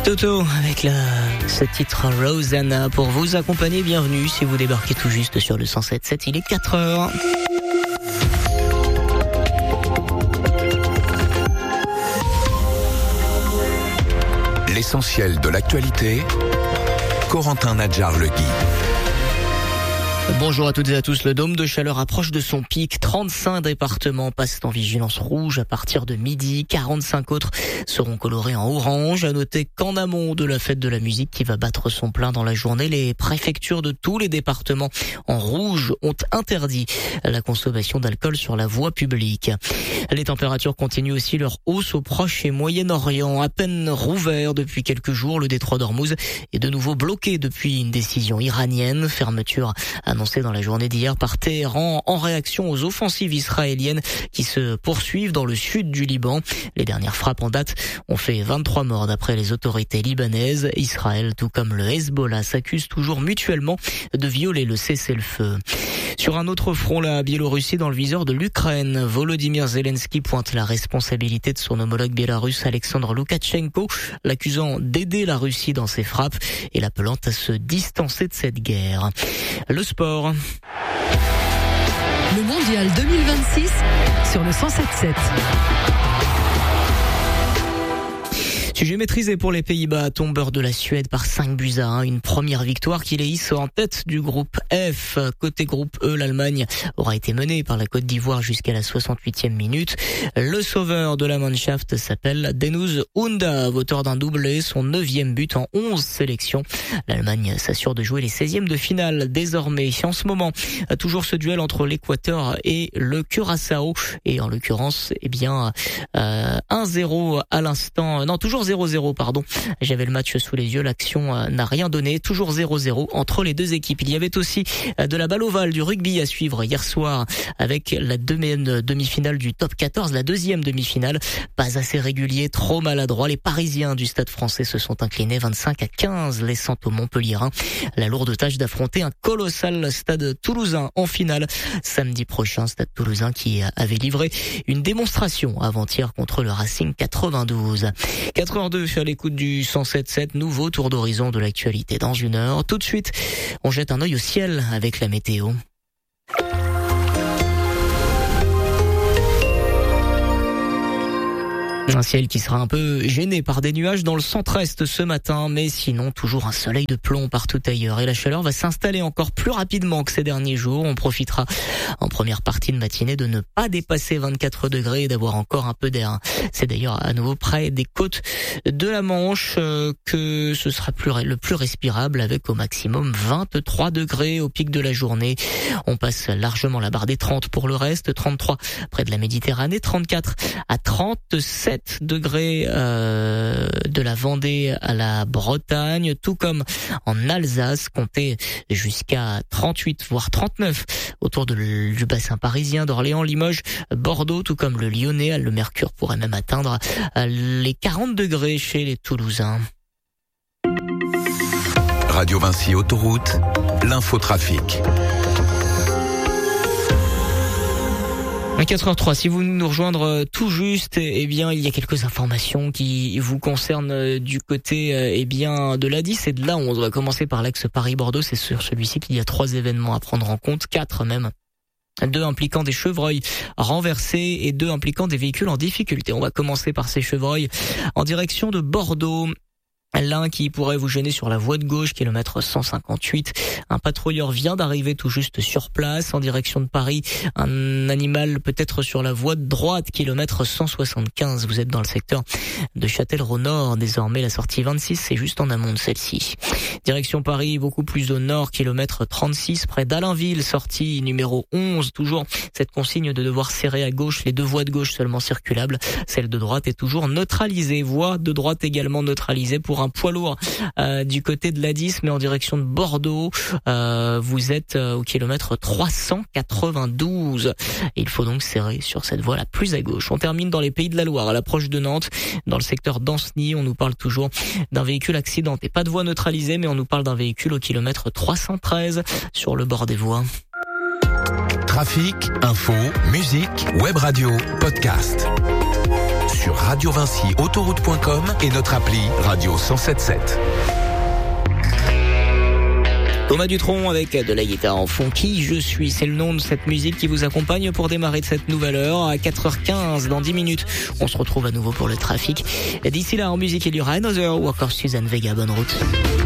Toto avec ce titre Rosanna pour vous accompagner. Bienvenue si vous débarquez tout juste sur le 107.7, il est 4h. L'essentiel de l'actualité, Corentin Nadjar-Legui. Bonjour à toutes et à tous. Le dôme de chaleur approche de son pic. 35 départements passent en vigilance rouge à partir de midi. 45 autres seront colorés en orange. À noter qu'en amont de la fête de la musique qui va battre son plein dans la journée, les préfectures de tous les départements en rouge ont interdit la consommation d'alcool sur la voie publique. Les températures continuent aussi leur hausse au Proche et Moyen-Orient. À peine rouvert depuis quelques jours, le détroit d'Ormuz est de nouveau bloqué depuis une décision iranienne. Fermeture annoncé dans la journée d'hier par Téhéran en réaction aux offensives israéliennes qui se poursuivent dans le sud du Liban. Les dernières frappes en date ont fait 23 morts d'après les autorités libanaises. Israël, tout comme le Hezbollah, s'accusent toujours mutuellement de violer le cessez-le-feu. Sur un autre front, la Biélorussie dans le viseur de l'Ukraine. Volodymyr Zelensky pointe la responsabilité de son homologue biélorusse Alexandre Loukachenko, l'accusant d'aider la Russie dans ses frappes et l'appelant à se distancer de cette guerre. Le sport. Le mondial 2026 sur le 107.7. Sujet maîtrisé pour les Pays-Bas, tombeur de la Suède par 5-1. Une première victoire qui les hisse en tête du groupe F. Côté groupe E, l'Allemagne aura été menée par la Côte d'Ivoire jusqu'à la 68e minute. Le sauveur de la Mannschaft s'appelle Denuz Undav, auteur d'un doublé, son 9e but en 11 sélections. L'Allemagne s'assure de jouer les 16e de finale désormais. En ce moment, toujours ce duel entre l'Équateur et le Curaçao. Et en l'occurrence, 1-0 à l'instant. Non, toujours 0-0, pardon. J'avais le match sous les yeux, l'action n'a rien donné. Toujours 0-0 entre les deux équipes. Il y avait aussi de la balle ovale, du rugby à suivre hier soir avec la demi-finale du top 14, la deuxième demi-finale. Pas assez régulier, trop maladroit. Les Parisiens du Stade Français se sont inclinés 25-15, laissant aux Montpellierins la lourde tâche d'affronter un colossal Stade Toulousain en finale samedi prochain. Stade Toulousain qui avait livré une démonstration avant-hier contre le Racing 92. 4h02 à l'écoute du 107.7, nouveau tour d'horizon de l'actualité dans une heure. Tout de suite, on jette un œil au ciel avec la météo. Un ciel qui sera un peu gêné par des nuages dans le centre-est ce matin, mais sinon toujours un soleil de plomb partout ailleurs. Et la chaleur va s'installer encore plus rapidement que ces derniers jours. On profitera en première partie de matinée de ne pas dépasser 24 degrés et d'avoir encore un peu d'air. C'est d'ailleurs à nouveau près des côtes de la Manche que ce sera le plus respirable avec au maximum 23 degrés au pic de la journée. On passe largement la barre des 30 pour le reste, 33 près de la Méditerranée, 34 à 37 degrés de la Vendée à la Bretagne, tout comme en Alsace, comptez jusqu'à 38 voire 39 autour du bassin parisien, d'Orléans, Limoges, Bordeaux, tout comme le Lyonnais. Le mercure pourrait même atteindre les 40 degrés chez les Toulousains. Radio Vinci Autoroute, l'infotrafic. À 4h03, si vous nous rejoindre tout juste, il y a quelques informations qui vous concernent du côté de l'A10 et de l'A11. On va commencer par l'axe Paris-Bordeaux. C'est sur celui-ci qu'il y a 3 événements à prendre en compte, 4 même. 2 impliquant des chevreuils renversés et 2 impliquant des véhicules en difficulté. On va commencer par ces chevreuils en direction de Bordeaux. L'un qui pourrait vous gêner sur la voie de gauche, kilomètre 158. Un patrouilleur vient d'arriver tout juste sur place en direction de Paris. Un animal peut-être sur la voie de droite, kilomètre 175. Vous êtes dans le secteur de Châtellerault Nord. Désormais, la sortie 26, c'est juste en amont de celle-ci. Direction Paris, beaucoup plus au nord, kilomètre 36, près d'Alainville, sortie numéro 11. Toujours cette consigne de devoir serrer à gauche, les 2 voies de gauche seulement circulables. Celle de droite est toujours neutralisée. Voie de droite également neutralisée pour un poids lourd du côté de l'A10, mais en direction de Bordeaux. Vous êtes au kilomètre 392. Et il faut donc serrer sur cette voie la plus à gauche. On termine dans les Pays de la Loire, à l'approche de Nantes, dans le secteur d'Ancenis. On nous parle toujours d'un véhicule accidenté. Pas de voie neutralisée, mais on nous parle d'un véhicule au kilomètre 313 sur le bord des voies. Trafic, info, musique, web radio, podcast. sur Radio Vinci Autoroute.com et notre appli Radio 107.7. Thomas Dutronc avec de la guitare en fond. Qui je suis, c'est le nom de cette musique qui vous accompagne pour démarrer de cette nouvelle heure à 4h15 dans 10 minutes. On se retrouve à nouveau pour le trafic. D'ici là, en musique, il y aura Another ou encore Suzanne Vega. Bonne route.